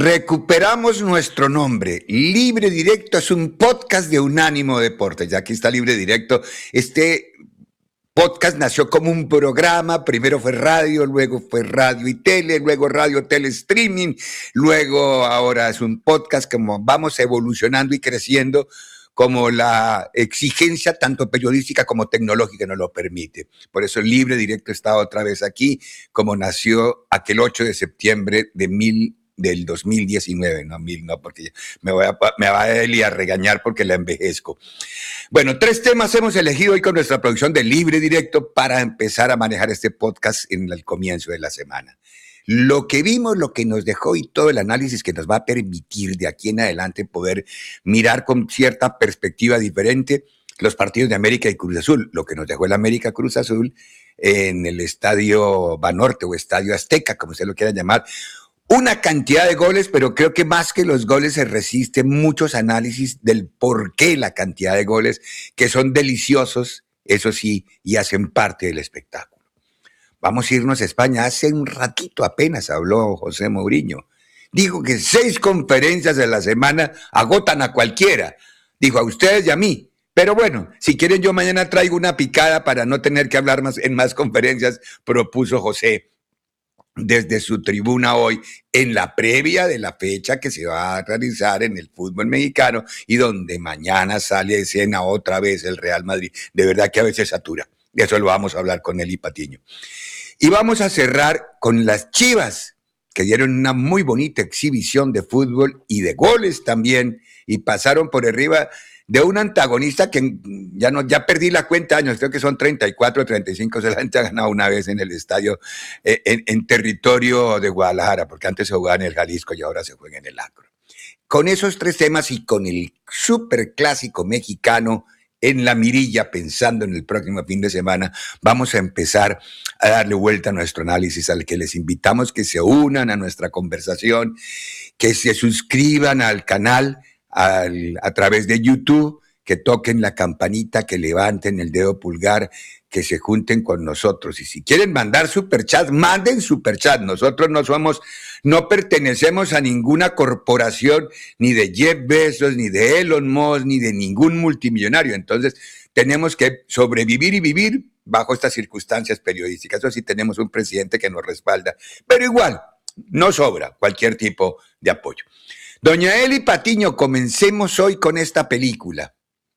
Recuperamos nuestro nombre. Libre Directo es un podcast de Unánimo Deportes. Ya aquí está Libre Directo. Este podcast nació como un programa. Primero fue radio, luego fue radio y tele, luego radio, tele, streaming. Luego ahora es un podcast. Como vamos evolucionando y creciendo como la exigencia tanto periodística como tecnológica nos lo permite. Por eso Libre Directo está otra vez aquí, como nació aquel 8 de septiembre del 2019, no, porque me va a Eli a regañar porque la envejezco. Bueno, 3 temas hemos elegido hoy con nuestra producción de Libre Directo para empezar a manejar este podcast en el comienzo de la semana. Lo que vimos, lo que nos dejó y todo el análisis que nos va a permitir de aquí en adelante poder mirar con cierta perspectiva diferente los partidos de América y Cruz Azul, lo que nos dejó el América Cruz Azul en el Estadio Banorte o Estadio Azteca, como usted lo quiera llamar. Una cantidad de goles, pero creo que más que los goles se resisten muchos análisis del por qué la cantidad de goles, que son deliciosos, eso sí, y hacen parte del espectáculo. Vamos a irnos a España. Hace un ratito apenas habló José Mourinho. Dijo que 6 conferencias en la semana agotan a cualquiera. Dijo a ustedes y a mí. Pero bueno, si quieren yo mañana traigo una picada para no tener que hablar más en más conferencias, propuso José desde su tribuna hoy en la previa de la fecha que se va a realizar en el fútbol mexicano y donde mañana sale de escena otra vez el Real Madrid. De verdad que a veces satura. De eso lo vamos a hablar con Eli Patiño. Y vamos a cerrar con las Chivas, que dieron una muy bonita exhibición de fútbol y de goles también, y pasaron por arriba de un antagonista que ya perdí la cuenta de años, creo que son 34 o 35, se la han ganado una vez en el estadio, en territorio de Guadalajara, porque antes se jugaba en el Jalisco y ahora se juega en el Akron. Con esos 3 temas y con el superclásico mexicano en la mirilla, pensando en el próximo fin de semana, vamos a empezar a darle vuelta a nuestro análisis, al que les invitamos que se unan a nuestra conversación, que se suscriban al canal a través de YouTube, que toquen la campanita, que levanten el dedo pulgar, que se junten con nosotros. Y si quieren mandar superchat, manden superchat. Nosotros no pertenecemos a ninguna corporación, ni de Jeff Bezos, ni de Elon Musk, ni de ningún multimillonario. Entonces, tenemos que sobrevivir y vivir bajo estas circunstancias periodísticas. Eso sí, tenemos un presidente que nos respalda. Pero igual, no sobra cualquier tipo de apoyo. Doña Eli Patiño, comencemos hoy con esta película.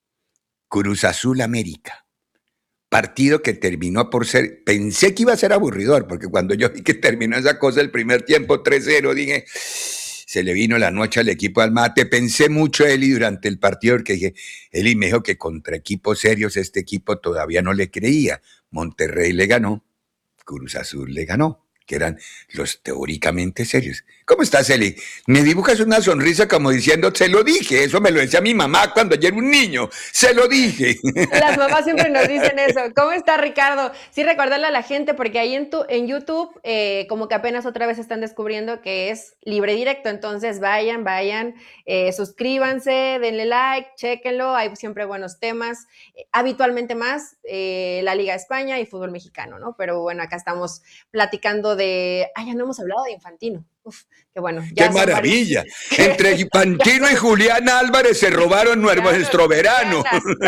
Cruz Azul América. Partido que terminó por ser, pensé que iba a ser aburridor, porque cuando yo vi que terminó esa cosa el primer tiempo 3-0, dije, se le vino la noche al equipo al mate. Pensé mucho Eli durante el partido, porque dije, Eli me dijo que contra equipos serios este equipo todavía no le creía. Monterrey le ganó, Cruz Azul le ganó, que eran los teóricamente serios. ¿Cómo estás, Eli? Me dibujas una sonrisa como diciendo, se lo dije. Eso me lo decía mi mamá cuando yo era un niño. Se lo dije. Las mamás siempre nos dicen eso. ¿Cómo está, Ricardo? Sí, recordarle a la gente, porque ahí en YouTube, como que apenas otra vez están descubriendo que es Libre Directo. Entonces vayan, suscríbanse, denle like, chéquenlo. Hay siempre buenos temas. Habitualmente más la Liga de España y fútbol mexicano, ¿no? Pero bueno, acá estamos platicando de... ya no hemos hablado de Infantino. Uf, qué bueno. ¡Qué maravilla! Entre Infantino y Julián Álvarez se robaron nuestro verano.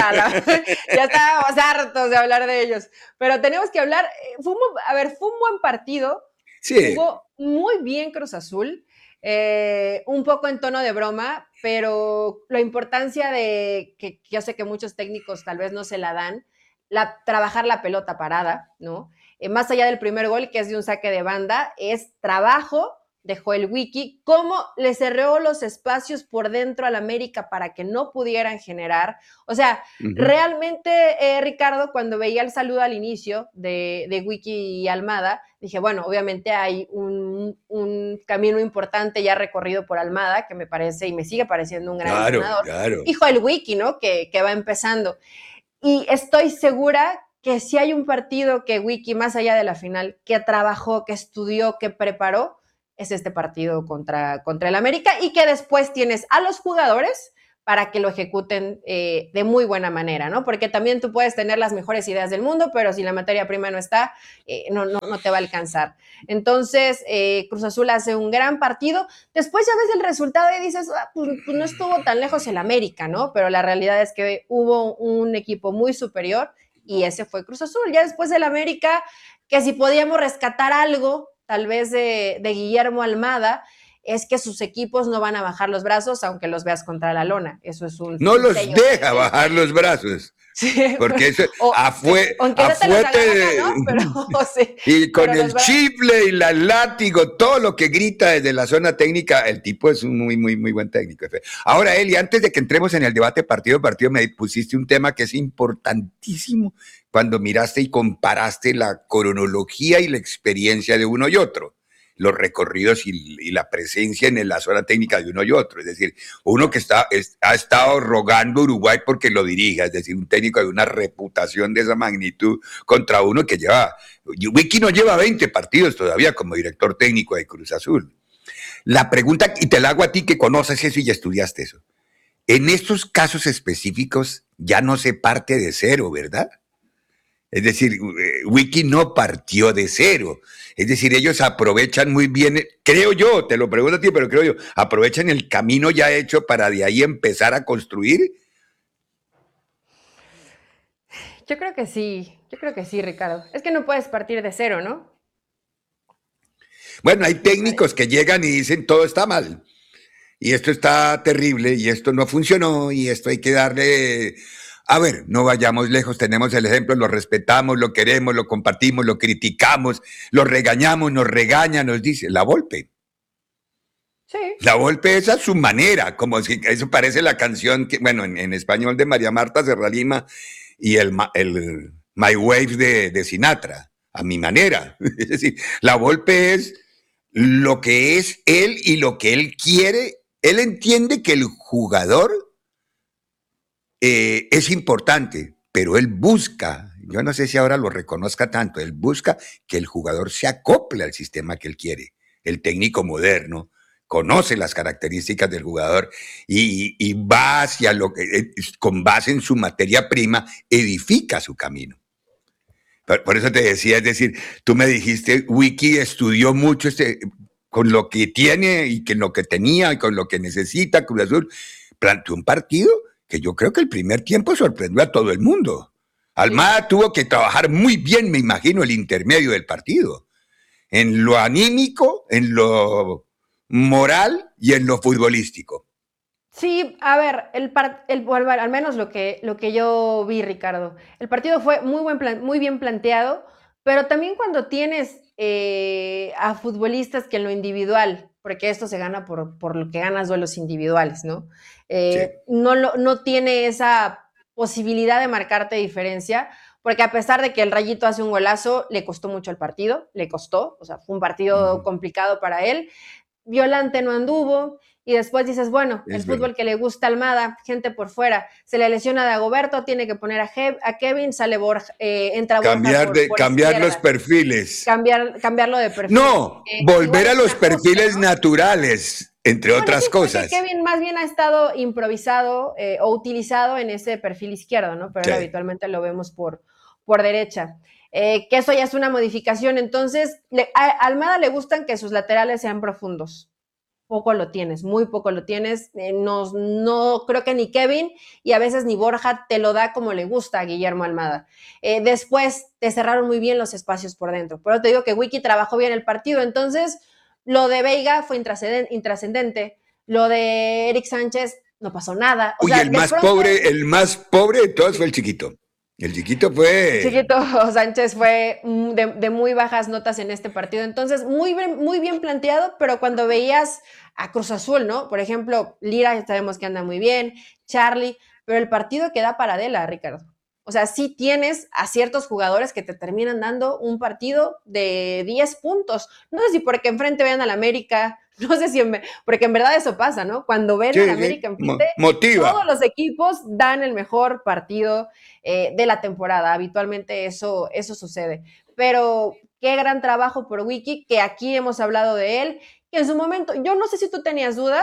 Ya estábamos hartos de hablar de ellos. Pero tenemos que hablar... fue un buen partido. Sí. Jugó muy bien Cruz Azul. Un poco en tono de broma, pero la importancia de que yo sé que muchos técnicos tal vez no se la dan, trabajar la pelota parada, ¿no? Más allá del primer gol, que es de un saque de banda, es trabajo de Joel Wiki, cómo le cerró los espacios por dentro al América para que no pudieran generar. O sea, realmente, Ricardo, cuando veía el saludo al inicio de Wiki y Almada, dije, bueno, obviamente hay un camino importante ya recorrido por Almada, que me parece y me sigue pareciendo un gran entrenador. Claro. Y Joel Wiki, ¿no? Que va empezando. Y estoy segura que si hay un partido que Wiki, más allá de la final, que trabajó, que estudió, que preparó, es este partido contra el América, y que después tienes a los jugadores para que lo ejecuten de muy buena manera, ¿no? Porque también tú puedes tener las mejores ideas del mundo, pero si la materia prima no está, no te va a alcanzar. Entonces, Cruz Azul hace un gran partido. Después ya ves el resultado y dices, pues no estuvo tan lejos el América, ¿no? Pero la realidad es que hubo un equipo muy superior y ese fue Cruz Azul. Ya después el América, que si podíamos rescatar algo, tal vez de Guillermo Almada, es que sus equipos no van a bajar los brazos aunque los veas contra la lona. Eso es un No los sello deja bajar los brazos. Sí, Porque eso aunque no te los agarra, ¿no? Pero sí, y con pero el chifle y la látigo, todo lo que grita desde la zona técnica, el tipo es un muy buen técnico. Ahora, Eli, antes de que entremos en el debate partido a partido, me pusiste un tema que es importantísimo cuando miraste y comparaste la cronología y la experiencia de uno y otro, los recorridos y la presencia en la zona técnica de uno y otro. Es decir, uno que ha estado rogando a Uruguay porque lo dirija, es decir, un técnico de una reputación de esa magnitud contra uno que lleva, Wiki no lleva 20 partidos todavía como director técnico de Cruz Azul. La pregunta, y te la hago a ti que conoces eso y ya estudiaste eso, en estos casos específicos ya no se parte de cero, ¿verdad? Es decir, Wiki no partió de cero. Es decir, ellos aprovechan muy bien, creo yo, te lo pregunto a ti, pero creo yo, aprovechan el camino ya hecho para de ahí empezar a construir. yo creo que sí, Ricardo. Es que no puedes partir de cero, ¿no? Bueno, hay técnicos que llegan y dicen todo está mal, y esto está terrible, y esto no funcionó, y esto hay que darle. A ver, no vayamos lejos, tenemos el ejemplo, lo respetamos, lo queremos, lo compartimos, lo criticamos, lo regañamos, nos regaña, nos dice, la Volpe. Sí. La Volpe es a su manera, como si eso parece la canción que, bueno, en español de María Marta Serralima y el My Wave de Sinatra, a mi manera. Es decir, la Volpe es lo que es él y lo que él quiere. Él entiende que el jugador es importante, pero él busca, yo no sé si ahora lo reconozca tanto, él busca que el jugador se acople al sistema que él quiere. El técnico moderno conoce las características del jugador y va hacia lo que, con base en su materia prima, edifica su camino. Por eso te decía, es decir, tú me dijiste, Wiki estudió mucho con lo que tiene y con lo que tenía y con lo que necesita Cruz Azul, planteó un partido que yo creo que el primer tiempo sorprendió a todo el mundo. Almada tuvo que trabajar muy bien, me imagino, el intermedio del partido, en lo anímico, en lo moral y en lo futbolístico. Sí, a ver, bueno, al menos lo que yo vi, Ricardo, el partido fue muy bien planteado, pero también cuando tienes a futbolistas que en lo individual, porque esto se gana por lo que ganas duelos individuales, ¿no? Sí. No tiene esa posibilidad de marcarte diferencia, porque a pesar de que el Rayito hace un golazo, le costó mucho el partido, le costó, o sea, fue un partido complicado para él. Violante no anduvo, y después dices, bueno, el fútbol que le gusta a Almada, gente por fuera, se le lesiona a Dagoberto, tiene que poner a Kevin, sale Borja, entra Borja por cambiar los perfiles. Cambiarlo de perfil. No, volver a los perfiles, ¿no?, naturales, entre otras cosas. Kevin más bien ha estado improvisado o utilizado en ese perfil izquierdo, ¿no? Pero habitualmente lo vemos por derecha. Que eso ya es una modificación. Entonces, a Almada le gustan que sus laterales sean profundos. Poco lo tienes, muy poco lo tienes. No creo que ni Kevin y a veces ni Borja te lo da como le gusta a Guillermo Almada. Después te cerraron muy bien los espacios por dentro. Pero te digo que Wiki trabajó bien el partido. Entonces, lo de Veiga fue intrascendente. Lo de Eric Sánchez no pasó nada. O sea, el más pobre de todos fue el Chiquito. El Chiquito Sánchez fue de muy bajas notas en este partido. Entonces, muy bien planteado, pero cuando veías a Cruz Azul, ¿no? Por ejemplo, Lira, sabemos que anda muy bien, Charlie, pero el partido que da para Adela, Ricardo. O sea, sí tienes a ciertos jugadores que te terminan dando un partido de 10 puntos. No sé si porque enfrente vean al América, no sé si porque en verdad eso pasa, ¿no? Cuando ven al América enfrente, motiva. Todos los equipos dan el mejor partido de la temporada. Habitualmente eso sucede. Pero qué gran trabajo por Wiki, que aquí hemos hablado de él, que en su momento, yo no sé si tú tenías dudas,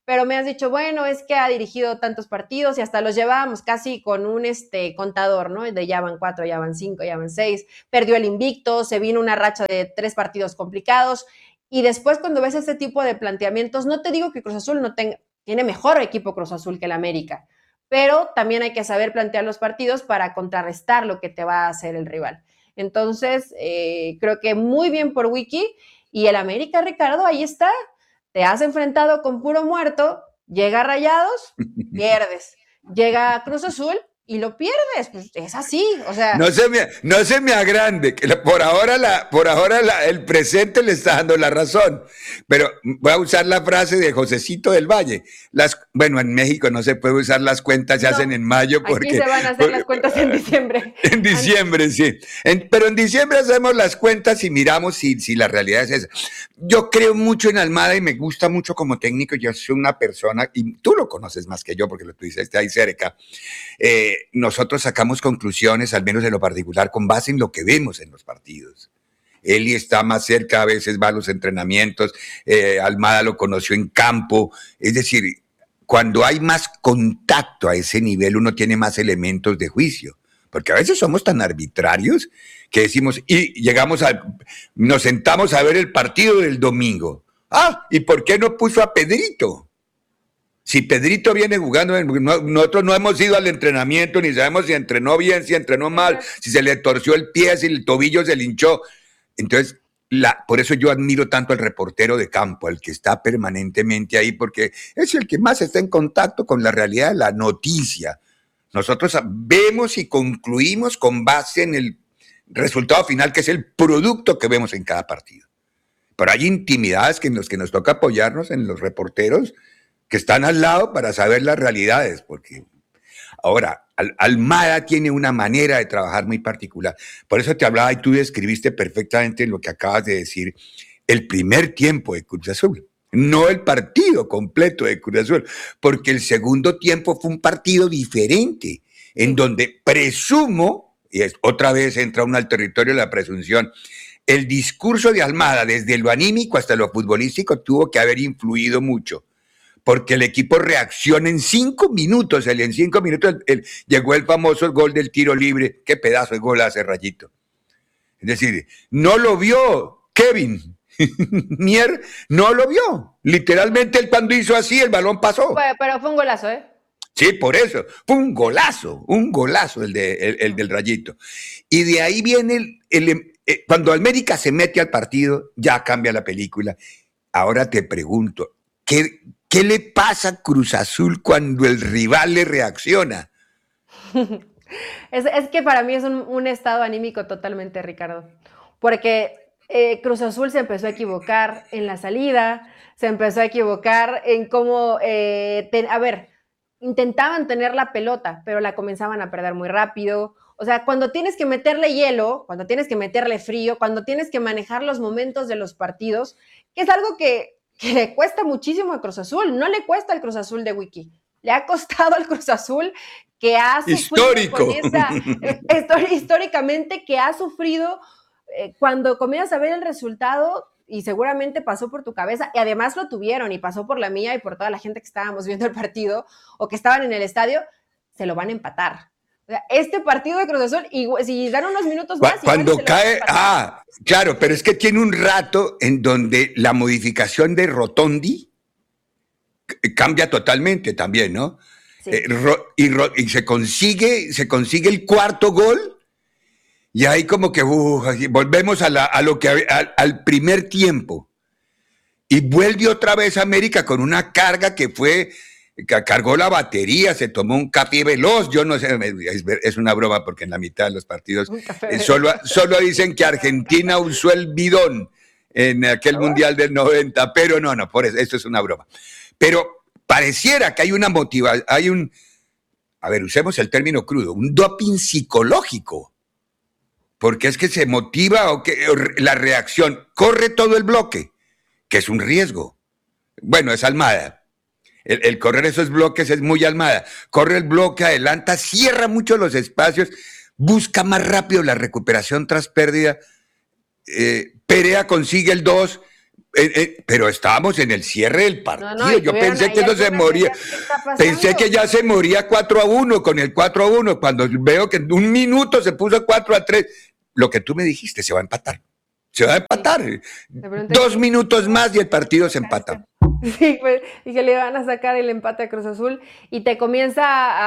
pero me has dicho, bueno, es que ha dirigido tantos partidos y hasta los llevábamos casi con un contador, ¿no? De ya van 4, ya van 5, ya van 6, perdió el invicto, se vino una racha de 3 partidos complicados, y después cuando ves este tipo de planteamientos, no te digo que Cruz Azul no tiene mejor equipo Cruz Azul que el América, pero también hay que saber plantear los partidos para contrarrestar lo que te va a hacer el rival. Entonces, creo que muy bien por Wiki, y el América, Ricardo, ahí está. Te has enfrentado con puro muerto, llega Rayados, pierdes. Llega Cruz Azul y lo pierdes. Pues es así, o sea. No se me agrande, que por ahora el presente le está dando la razón. Pero voy a usar la frase de Josecito del Valle. Bueno, en México no se puede usar las cuentas, se hacen en mayo porque. Aquí se van a hacer las cuentas en diciembre. En diciembre, sí. Pero en diciembre hacemos las cuentas y miramos si la realidad es esa. Yo creo mucho en Almada y me gusta mucho como técnico. Yo soy una persona, y tú lo conoces más que yo porque lo tuviste ahí cerca. Nosotros sacamos conclusiones, al menos en lo particular, con base en lo que vemos en los partidos. Eli está más cerca, a veces va a los entrenamientos, Almada lo conoció en campo, es decir, cuando hay más contacto a ese nivel, uno tiene más elementos de juicio, porque a veces somos tan arbitrarios que decimos, nos sentamos a ver el partido del domingo. ¿Y por qué no puso a Pedrito? Si Pedrito viene jugando, nosotros no hemos ido al entrenamiento, ni sabemos si entrenó bien, si entrenó mal, si se le torció el pie, si el tobillo se le hinchó. Entonces, por eso yo admiro tanto al reportero de campo, al que está permanentemente ahí, porque es el que más está en contacto con la realidad de la noticia. Nosotros vemos y concluimos con base en el resultado final, que es el producto que vemos en cada partido. Pero hay intimidades en las que nos toca apoyarnos en los reporteros que están al lado para saber las realidades, porque ahora, Almada tiene una manera de trabajar muy particular. Por eso te hablaba y tú describiste perfectamente lo que acabas de decir, el primer tiempo de Cruz Azul, no el partido completo de Cruz Azul, porque el segundo tiempo fue un partido diferente, en donde presumo, y otra vez entra uno al territorio de la presunción, el discurso de Almada, desde lo anímico hasta lo futbolístico, tuvo que haber influido mucho, porque el equipo reacciona en 5 minutos. En 5 minutos llegó el famoso gol del tiro libre. Qué pedazo de gol hace Rayito. Es decir, no lo vio Kevin. Mier no lo vio. Literalmente él cuando hizo así, el balón pasó. Pero fue un golazo, ¿eh? Sí, por eso. Fue un golazo el del Rayito. Y de ahí viene cuando América se mete al partido, ya cambia la película. Ahora te pregunto, ¿qué le pasa a Cruz Azul cuando el rival le reacciona? Es que para mí es un estado anímico totalmente, Ricardo. Porque Cruz Azul se empezó a equivocar en la salida, se empezó a equivocar en cómo, intentaban tener la pelota, pero la comenzaban a perder muy rápido. O sea, cuando tienes que meterle hielo, cuando tienes que meterle frío, cuando tienes que manejar los momentos de los partidos, que es algo que le cuesta muchísimo a Cruz Azul. No le cuesta al Cruz Azul de Wiki, le ha costado al Cruz Azul que ha sufrido históricamente, que ha sufrido cuando comienzas a ver el resultado, y seguramente pasó por tu cabeza, y además lo tuvieron, y pasó por la mía y por toda la gente que estábamos viendo el partido o que estaban en el estadio, se lo van a empatar. O sea, este partido de Cruz Azul, y si dan unos minutos más... Cuando cae, claro, pero es que tiene un rato en donde la modificación de Rotondi cambia totalmente también, ¿no? Sí. Y se consigue el cuarto gol, y ahí como que volvemos al primer tiempo. Y vuelve otra vez a América con una carga que cargó la batería, se tomó un café veloz, yo no sé, es una broma porque en la mitad de los partidos solo dicen que Argentina usó el bidón en aquel Mundial del 90, pero no, por eso, esto es una broma. Pero pareciera que hay una motivación, usemos el término crudo, un doping psicológico, porque es que se motiva la reacción, corre todo el bloque, que es un riesgo. Bueno, es Almada. El correr esos bloques es muy Almada. Corre el bloque, adelanta, cierra mucho los espacios, busca más rápido la recuperación tras pérdida. Perea consigue el 2, Pero estábamos en el cierre del No, partido. Yo pensé que eso se algunas moría. decían, ¿qué está Pensé que pasando? ya se moría 4-1 con el 4-1. Cuando veo que en un minuto se puso 4-3, lo que tú me dijiste, se va a empatar. Se va a Sí, empatar. de pronto 2 dije, minutos más y el partido se empata. sí, pues dije, le van a sacar el empate a Cruz Azul y te comienza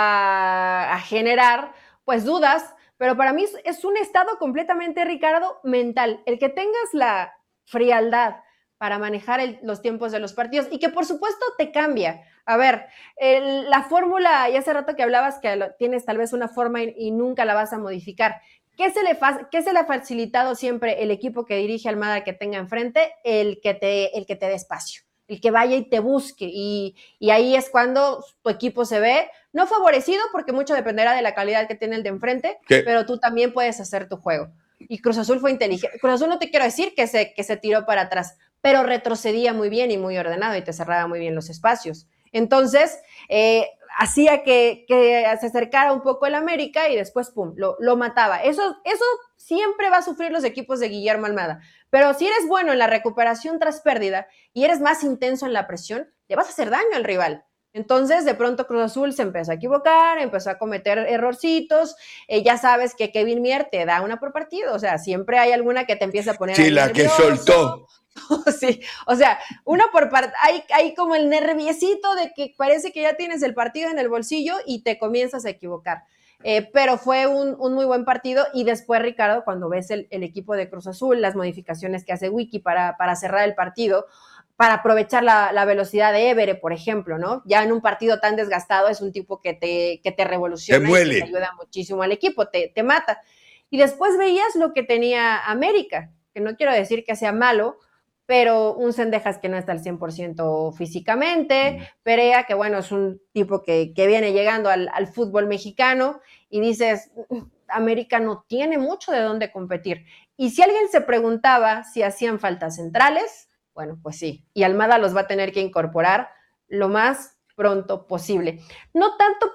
a generar pues dudas, pero para mí es un estado completamente, Ricardo, mental. El que tengas la frialdad para manejar los tiempos de los partidos y que por supuesto te cambia. A ver, la fórmula, y hace rato que hablabas que tienes tal vez una forma y nunca la vas a modificar. ¿Qué se le ha facilitado siempre el equipo que dirige Almada que tenga enfrente? El que te dé espacio, el que vaya y te busque. Y ahí es cuando tu equipo se ve, no favorecido, porque mucho dependerá de la calidad que tiene el de enfrente, ¿Qué? pero tú también puedes hacer tu juego. Y Cruz Azul fue inteligente. Cruz Azul no te quiero decir que se tiró para atrás, pero retrocedía muy bien y muy ordenado y te cerraba muy bien los espacios. Entonces, hacía que se acercara un poco el América y después, pum, lo mataba. Eso siempre va a sufrir los equipos de Guillermo Almada. Pero si eres bueno en la recuperación tras pérdida y eres más intenso en la presión, le vas a hacer daño al rival. Entonces, de pronto Cruz Azul se empezó a equivocar, empezó a cometer errorcitos. Ya sabes que Kevin Mier te da una por partido, o sea, siempre hay alguna que te empieza a poner Sí, ahí la que nervioso. soltó. Sí, o sea, una por parte, hay como el nerviecito de que parece que ya tienes el partido en el bolsillo y te comienzas a equivocar. Pero fue un muy buen partido y después, Ricardo, cuando ves el equipo de Cruz Azul, las modificaciones que hace Wiki para cerrar el partido, para aprovechar la velocidad de Évere, por ejemplo, ¿no? Ya en un partido tan desgastado es un tipo que te revoluciona y que te ayuda muchísimo al equipo, te mata. Y después veías lo que tenía América, que no quiero decir que sea malo, pero un Cendejas que no está al 100% físicamente, Perea, que bueno, es un tipo que viene llegando al fútbol mexicano, y dices, América no tiene mucho de dónde competir. Y si alguien se preguntaba si hacían falta centrales, bueno, pues sí, y Almada los va a tener que incorporar lo más pronto posible. No tanto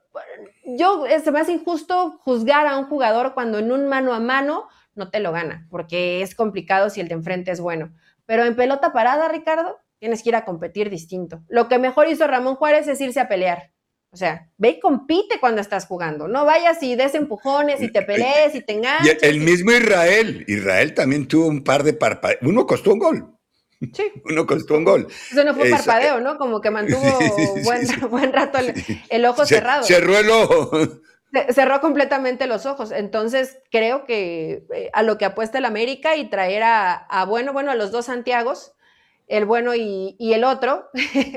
se me hace injusto juzgar a un jugador cuando en un mano a mano no te lo gana, porque es complicado si el de enfrente es bueno. Pero en pelota parada, Ricardo, tienes que ir a competir distinto. Lo que mejor hizo Ramón Juárez es irse a pelear. O sea, ve y compite cuando estás jugando. No vayas y des empujones y te pelees y te enganches. Y el mismo Israel también tuvo un par de parpadeos. Uno costó un gol. Sí. Uno costó un gol. Eso no fue parpadeo, ¿no? Como que mantuvo buen rato el ojo cerrado. Cerró el ojo. Cerró completamente los ojos. Entonces, creo que a lo que apuesta el América y traer a los dos Santiagos, el bueno y el otro.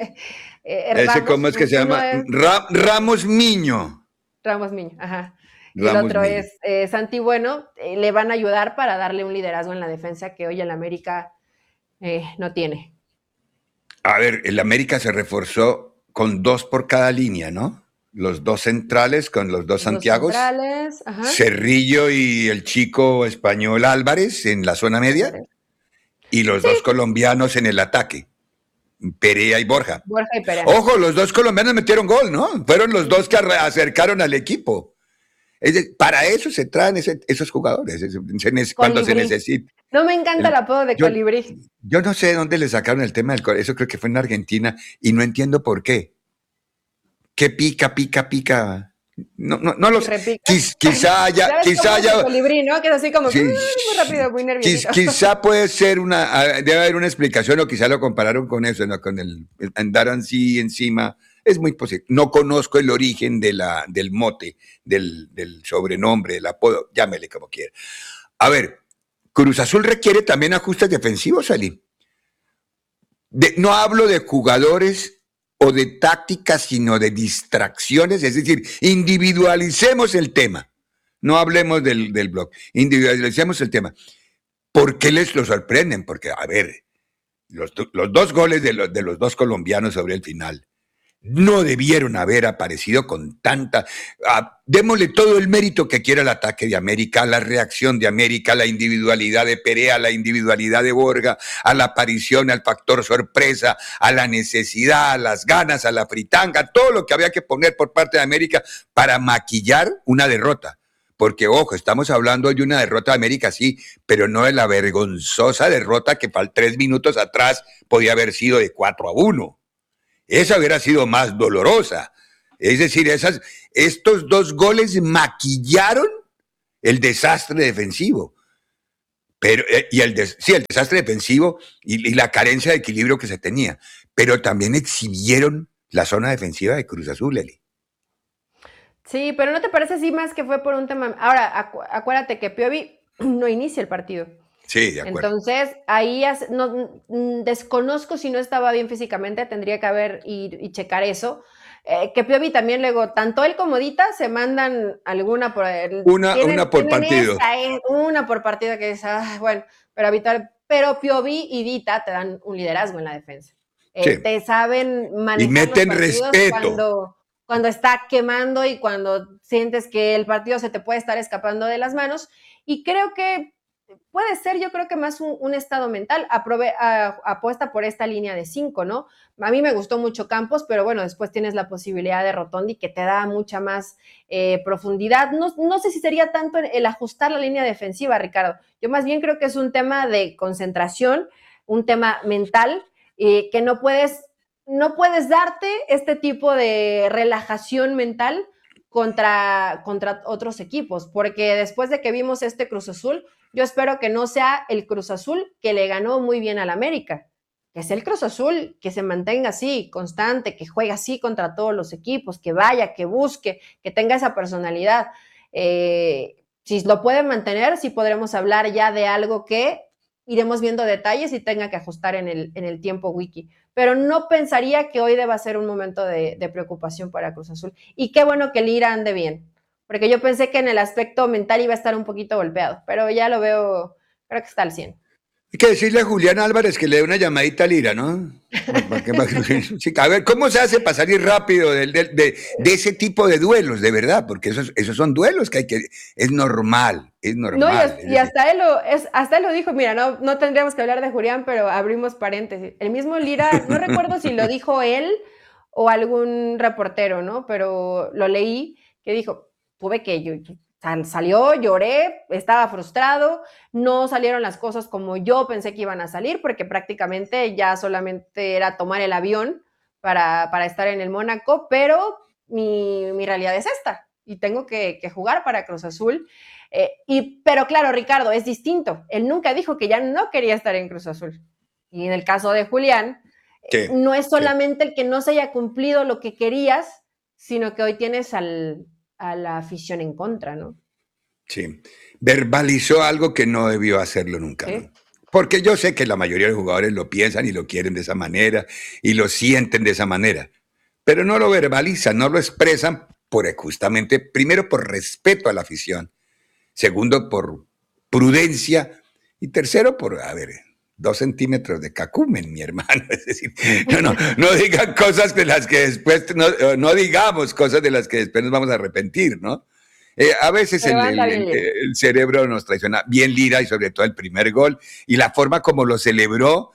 Ese, ¿cómo es que se llama? Ramos Miño. Ramos Miño, ajá. Y Ramos el otro Miño. es Santi Bueno. Le van a ayudar para darle un liderazgo en la defensa que hoy el América no tiene. A ver, el América se reforzó con 2 por cada línea, ¿no? Los 2 centrales con los 2 Santiagos. Ajá. Cerrillo y el chico español Álvarez en la zona media. Y los 2 colombianos en el ataque. Perea y Borja. Borja y Perea. Ojo, los 2 colombianos metieron gol, ¿no? Fueron los 2 que acercaron al equipo. Para eso se traen esos jugadores, cuando se necesita. No me encanta el apodo de Colibrí. Yo no sé de dónde le sacaron el tema del eso creo que fue en Argentina y no entiendo por qué. ¿Qué pica? No lo sé. Quizá haya. Colibrí, ¿no? Que es así como muy rápido, muy nervioso. Quizá puede ser debe haber una explicación o quizá lo compararon con eso, ¿no? Con el andar así encima. Es muy posible. No conozco el origen del mote, del sobrenombre, del apodo, llámele como quiera. A ver, Cruz Azul requiere también ajustes defensivos, Ali. No hablo de jugadores o de tácticas, sino de distracciones, es decir, individualicemos el tema. No hablemos del blog, individualicemos el tema. ¿Por qué les lo sorprenden? Porque, a ver, los 2 goles de los 2 colombianos sobre el final no debieron haber aparecido con tanta. Démosle todo el mérito que quiera al ataque de América, a la reacción de América, a la individualidad de Perea, a la individualidad de Borja, a la aparición, al factor sorpresa, a la necesidad, a las ganas, a la fritanga, todo lo que había que poner por parte de América para maquillar una derrota. porque ojo, estamos hablando de una derrota de América, sí, pero no de la vergonzosa derrota que 3 minutos atrás podía haber sido de 4-1. Esa hubiera sido más dolorosa. Es decir, estos 2 goles maquillaron el desastre defensivo. Pero, el desastre defensivo y la carencia de equilibrio que se tenía. Pero también exhibieron la zona defensiva de Cruz Azul, Eli. Sí, pero ¿no te parece así más que fue por un tema? Ahora, acuérdate que Piovi no inicia el partido. Sí, de acuerdo. Entonces, ahí desconozco si no estaba bien físicamente, tendría que haber y checar eso. Que Piovi también luego, tanto él como Dita se mandan alguna por una por partido. Una por partido que es, bueno, pero Piovi y Dita te dan un liderazgo en la defensa. Sí. Te saben manejar y meten los partidos respeto. cuando está quemando y cuando sientes que el partido se te puede estar escapando de las manos. Y creo que puede ser, yo creo que más un estado mental. Apuesta por esta línea de 5, ¿no? A mí me gustó mucho Campos, pero bueno, después tienes la posibilidad de Rotondi que te da mucha más profundidad. No sé si sería tanto el ajustar la línea defensiva, Ricardo. Yo más bien creo que es un tema de concentración, un tema mental, que no puedes darte este tipo de relajación mental contra otros equipos, porque después de que vimos este Cruz Azul, yo espero que no sea el Cruz Azul que le ganó muy bien al América, que sea el Cruz Azul que se mantenga así, constante, que juegue así contra todos los equipos, que vaya, que busque, que tenga esa personalidad. Si lo pueden mantener, sí podremos hablar ya de algo que iremos viendo detalles y tenga que ajustar en el tiempo wiki. Pero no pensaría que hoy deba ser un momento de preocupación para Cruz Azul. Y qué bueno que Lira ande bien, porque yo pensé que en el aspecto mental iba a estar un poquito golpeado, pero ya lo veo, creo que está al 100. Hay que decirle a Julián Álvarez que le dé una llamadita a Lira, ¿no? A ver, ¿cómo se hace para salir rápido de ese tipo de duelos, de verdad? Porque esos son duelos que es normal, es normal. No, y hasta él lo dijo, mira, no tendríamos que hablar de Julián, pero abrimos paréntesis. El mismo Lira, no recuerdo si lo dijo él o algún reportero, ¿no? Pero lo leí, que dijo, tuve que salió, lloré, estaba frustrado, no salieron las cosas como yo pensé que iban a salir, porque prácticamente ya solamente era tomar el avión para estar en el Mónaco, pero mi realidad es esta, y tengo que jugar para Cruz Azul. Pero claro, Ricardo, es distinto. Él nunca dijo que ya no quería estar en Cruz Azul. Y en el caso de Julián, sí, no es solamente el que no se haya cumplido lo que querías, sino que hoy tienes a la afición en contra, ¿no? Sí, verbalizó algo que no debió hacerlo nunca, ¿sí? ¿No? Porque yo sé que la mayoría de los jugadores lo piensan y lo quieren de esa manera y lo sienten de esa manera, pero no lo verbalizan, no lo expresan justamente, primero por respeto a la afición, segundo por prudencia y tercero por, 2 centímetros de cacumen, mi hermano. Es decir, no digan cosas de las que después, no digamos cosas de las que después nos vamos a arrepentir, ¿no? A veces el cerebro nos traiciona. Bien Lira y sobre todo el primer gol y la forma como lo celebró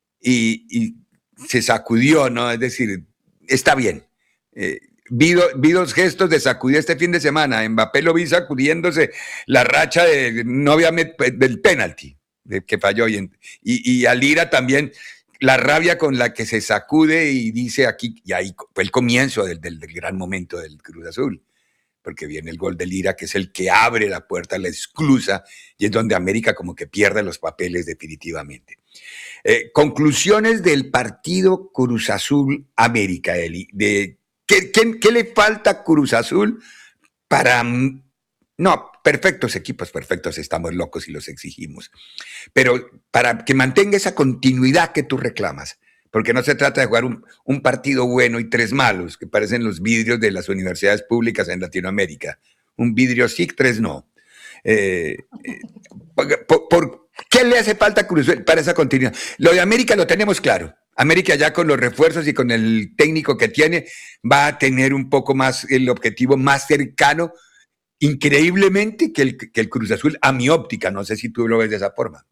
y se sacudió, ¿no? Es decir, está bien. Vi 2 gestos de sacudir este fin de semana. Mbappé lo vi sacudiéndose la racha del penalti que falló y a Lira también la rabia con la que se sacude y dice aquí, y ahí fue el comienzo del gran momento del Cruz Azul, porque viene el gol de Lira, que es el que abre la puerta, la esclusa, y es donde América como que pierde los papeles definitivamente. Conclusiones del partido Cruz Azul América, Eli. ¿Qué le falta a Cruz Azul para... No, perfectos equipos, perfectos, estamos locos y los exigimos. Pero para que mantenga esa continuidad que tú reclamas, porque no se trata de jugar un partido bueno y 3 malos, que parecen los vidrios de las universidades públicas en Latinoamérica. Un vidrio sí, 3 no. ¿Por qué le hace falta a Cruz Azul para esa continuidad? Lo de América lo tenemos claro. América ya con los refuerzos y con el técnico que tiene va a tener un poco más el objetivo más cercano, increíblemente, que el Cruz Azul, a mi óptica. No sé si tú lo ves de esa forma.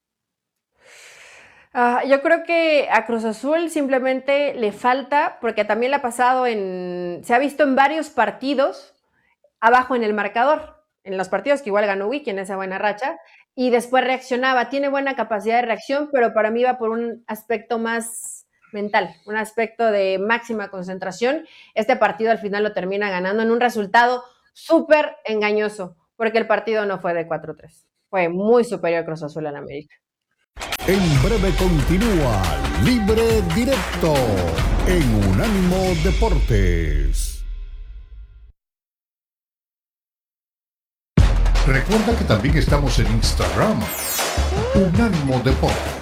Yo creo que a Cruz Azul simplemente le falta, porque también le ha pasado se ha visto en varios partidos abajo en el marcador. en los partidos que igual ganó Wiki en esa buena racha, y después reaccionaba. Tiene buena capacidad de reacción, pero para mí va por un aspecto más mental, un aspecto de máxima concentración. Este partido al final lo termina ganando en un resultado súper engañoso, porque el partido no fue de 4-3. Fue muy superior Cruz Azul al América. En breve continúa Libre Directo en Unánimo Deportes. Recuerda que también estamos en Instagram, Unánimo Deportes.